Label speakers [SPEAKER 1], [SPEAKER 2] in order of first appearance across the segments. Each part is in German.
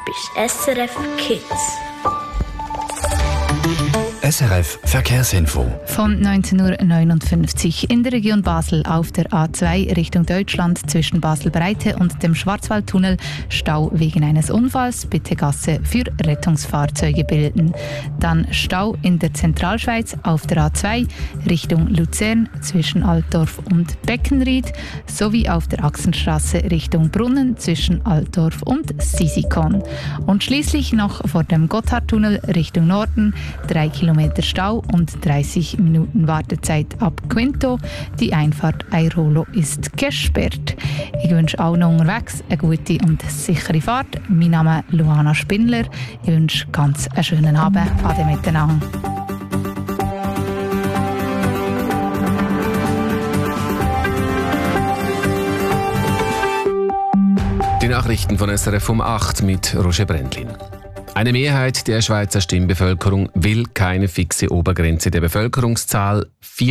[SPEAKER 1] bist SRF Kids.
[SPEAKER 2] SRF Verkehrsinfo.
[SPEAKER 3] Von 19:59 Uhr in der Region Basel auf der A2 Richtung Deutschland zwischen Basel-Breite und dem Schwarzwaldtunnel Stau wegen eines Unfalls. Bitte Gasse für Rettungsfahrzeuge bilden. Dann Stau in der Zentralschweiz auf der A2 Richtung Luzern zwischen Altdorf und Beckenried sowie auf der Achsenstraße Richtung Brunnen zwischen Altdorf und Sisikon. Und schließlich noch vor dem Gotthardtunnel Richtung Norden 3 Kilometer Stau und 30 Minuten Wartezeit ab Quinto. Die Einfahrt Airolo ist gesperrt. Ich wünsche allen unterwegs eine gute und sichere Fahrt. Mein Name ist Luana Spindler. Ich wünsche ganz einen schönen Abend. Ade miteinander.
[SPEAKER 4] Die Nachrichten von SRF um 8 mit Roger Brändlin. Eine Mehrheit der Schweizer Stimmbevölkerung will keine fixe Obergrenze der Bevölkerungszahl.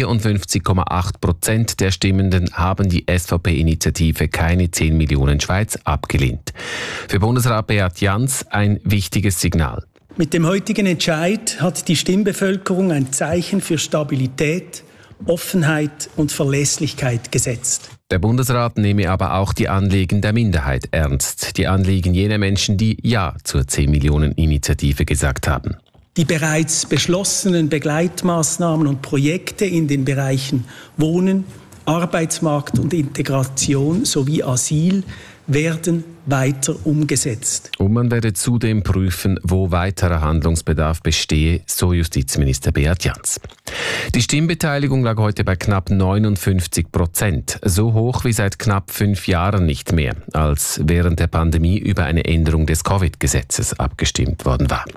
[SPEAKER 4] 54,8% der Stimmenden haben die SVP-Initiative «Keine 10 Millionen Schweiz» abgelehnt. Für Bundesrat Beat Jans ein wichtiges Signal.
[SPEAKER 5] Mit dem heutigen Entscheid hat die Stimmbevölkerung ein Zeichen für Stabilität, Offenheit und Verlässlichkeit gesetzt.
[SPEAKER 4] Der Bundesrat nehme aber auch die Anliegen der Minderheit ernst. Die Anliegen jener Menschen, die Ja zur 10 Millionen Initiative gesagt haben.
[SPEAKER 5] Die bereits beschlossenen Begleitmaßnahmen und Projekte in den Bereichen Wohnen, Arbeitsmarkt und Integration sowie Asyl werden weiter umgesetzt.
[SPEAKER 4] Und man werde zudem prüfen, wo weiterer Handlungsbedarf bestehe, so Justizminister Beat Jans. Die Stimmbeteiligung lag heute bei knapp 59%, so hoch wie seit knapp 5 Jahren nicht mehr, als während der Pandemie über eine Änderung des Covid-Gesetzes abgestimmt worden war.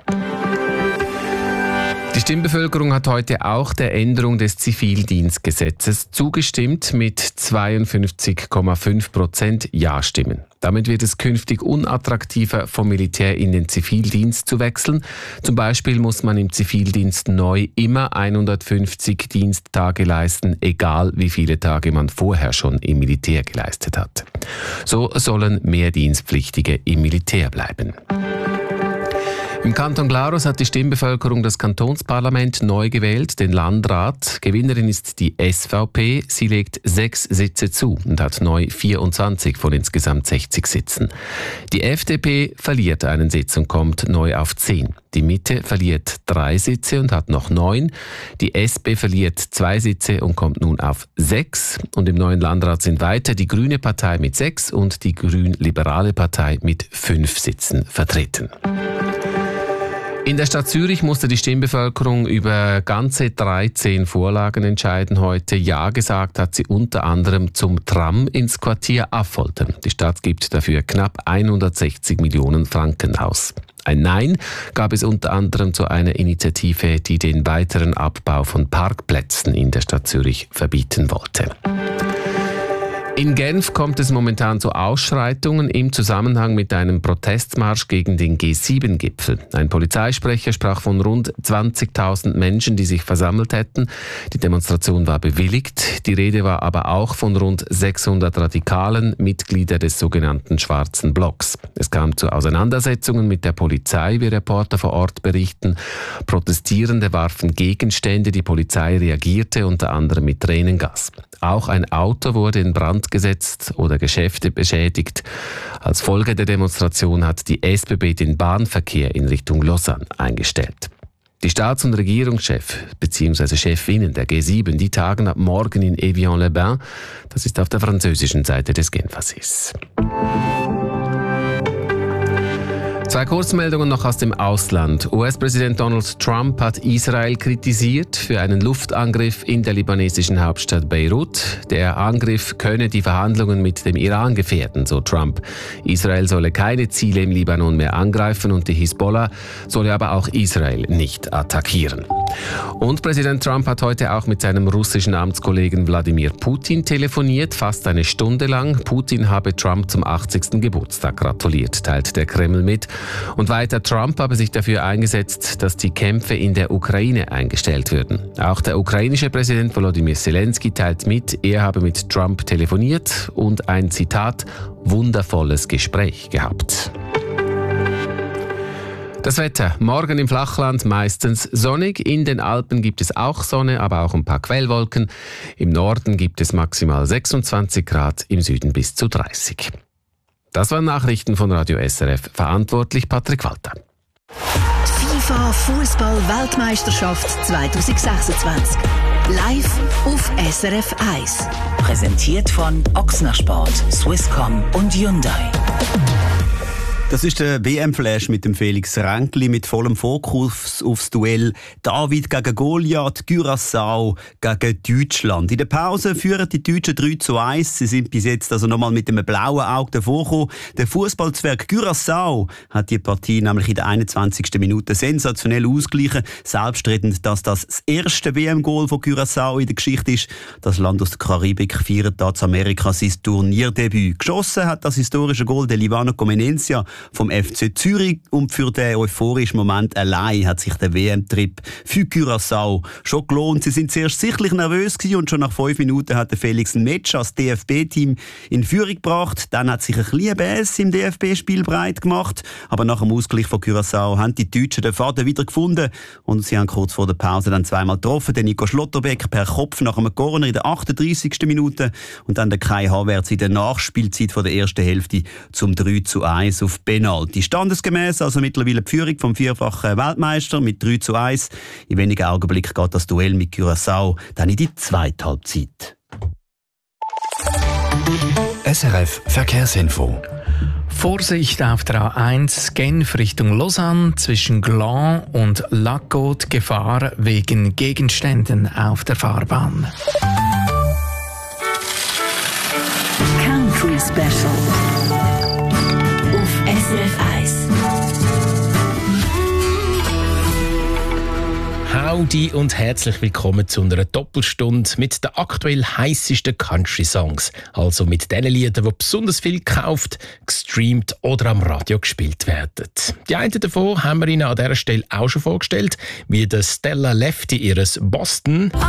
[SPEAKER 4] Die Stimmbevölkerung hat heute auch der Änderung des Zivildienstgesetzes zugestimmt mit 52,5% Ja-Stimmen. Damit wird es künftig unattraktiver, vom Militär in den Zivildienst zu wechseln. Zum Beispiel muss man im Zivildienst neu immer 150 Diensttage leisten, egal wie viele Tage man vorher schon im Militär geleistet hat. So sollen mehr Dienstpflichtige im Militär bleiben. Im Kanton Glarus hat die Stimmbevölkerung das Kantonsparlament neu gewählt, den Landrat. Gewinnerin ist die SVP. Sie legt 6 Sitze zu und hat neu 24 von insgesamt 60 Sitzen. Die FDP verliert einen Sitz und kommt neu auf 10. Die Mitte verliert 3 Sitze und hat noch 9. Die SP verliert 2 Sitze und kommt nun auf 6. Und im neuen Landrat sind weiter die Grüne Partei mit 6 und die Grün-Liberale Partei mit 5 Sitzen vertreten. In der Stadt Zürich musste die Stimmbevölkerung über ganze 13 Vorlagen entscheiden heute. Ja gesagt hat sie unter anderem zum Tram ins Quartier Affoltern. Die Stadt gibt dafür knapp 160 Millionen Franken aus. Ein Nein gab es unter anderem zu einer Initiative, die den weiteren Abbau von Parkplätzen in der Stadt Zürich verbieten wollte. In Genf kommt es momentan zu Ausschreitungen im Zusammenhang mit einem Protestmarsch gegen den G7-Gipfel. Ein Polizeisprecher sprach von rund 20.000 Menschen, die sich versammelt hätten. Die Demonstration war bewilligt. Die Rede war aber auch von rund 600 Radikalen, Mitglieder des sogenannten Schwarzen Blocks. Es kam zu Auseinandersetzungen mit der Polizei, wie Reporter vor Ort berichten. Protestierende warfen Gegenstände, die Polizei reagierte unter anderem mit Tränengas. Auch ein Auto wurde in Brand gesetzt oder Geschäfte beschädigt. Als Folge der Demonstration hat die SBB den Bahnverkehr in Richtung Lausanne eingestellt. Die Staats- und Regierungschef bzw. Chefinnen der G7, die tagen ab morgen in Evian-les-Bains. Das ist auf der französischen Seite des Genfersees. 2 Kurzmeldungen noch aus dem Ausland. US-Präsident Donald Trump hat Israel kritisiert für einen Luftangriff in der libanesischen Hauptstadt Beirut. Der Angriff könne die Verhandlungen mit dem Iran gefährden, so Trump. Israel solle keine Ziele im Libanon mehr angreifen und die Hisbollah solle aber auch Israel nicht attackieren. Und Präsident Trump hat heute auch mit seinem russischen Amtskollegen Wladimir Putin telefoniert, fast eine Stunde lang. Putin habe Trump zum 80. Geburtstag gratuliert, teilt der Kreml mit. Und weiter, Trump habe sich dafür eingesetzt, dass die Kämpfe in der Ukraine eingestellt würden. Auch der ukrainische Präsident Volodymyr Zelensky teilt mit, er habe mit Trump telefoniert und ein, Zitat, wundervolles Gespräch gehabt. Das Wetter. Morgen im Flachland meistens sonnig. In den Alpen gibt es auch Sonne, aber auch ein paar Quellwolken. Im Norden gibt es maximal 26 Grad, im Süden bis zu 30. Das waren Nachrichten von Radio SRF. Verantwortlich Patrick Walter.
[SPEAKER 1] FIFA Fußball-Weltmeisterschaft 2026. Live auf SRF 1. Präsentiert von Ochsner Sport, Swisscom und Hyundai.
[SPEAKER 6] Das ist der WM-Flash mit dem Felix Ränkli mit vollem Fokus aufs Duell David gegen Goliath, Curaçao gegen Deutschland. In der Pause führen die Deutschen 3:1. Sie sind bis jetzt also nochmal mit einem blauen Auge davor. Der Fußballzwerg Curaçao hat die Partie nämlich in der 21. Minute sensationell ausgeglichen. Selbstredend, dass das erste WM-Goal von Curaçao in der Geschichte ist. Das Land aus der Karibik feiert da zu Amerika sein Turnierdebüt. Geschossen hat das historische Goal der Livano Comenencia vom FC Zürich, und für den euphorischen Moment allein hat sich der WM-Trip für Curaçao schon gelohnt. Sie sind zuerst sichtlich nervös gewesen und schon nach 5 Minuten hat der Felix ein Match als DFB-Team in Führung gebracht. Dann hat sich ein bisschen Bass im DFB-Spiel breit gemacht, aber nach dem Ausgleich von Curaçao haben die Deutschen den Faden wieder gefunden und sie haben kurz vor der Pause dann zweimal getroffen. Der Nico Schlotterbeck per Kopf nach einem Corner in der 38. Minute und dann der Kai Havertz in der Nachspielzeit von der ersten Hälfte zum 3:1 auf Penalty. Standesgemäß also mittlerweile die Führung vom vierfachen Weltmeister mit 3:1. In wenigen Augenblicken geht das Duell mit Curaçao dann in die zweite Halbzeit.
[SPEAKER 2] SRF Verkehrsinfo.
[SPEAKER 7] Vorsicht auf der A1 Genf Richtung Lausanne zwischen Gland und La Côte, Gefahr wegen Gegenständen auf der Fahrbahn.
[SPEAKER 1] Country Special auf SRF 1.
[SPEAKER 8] Howdy und herzlich willkommen zu einer Doppelstunde mit den aktuell heissesten Country-Songs. Also mit den Liedern, die besonders viel gekauft, gestreamt oder am Radio gespielt werden. Die einen davon haben wir Ihnen an dieser Stelle auch schon vorgestellt, wie der Stella Lefty ihres Boston.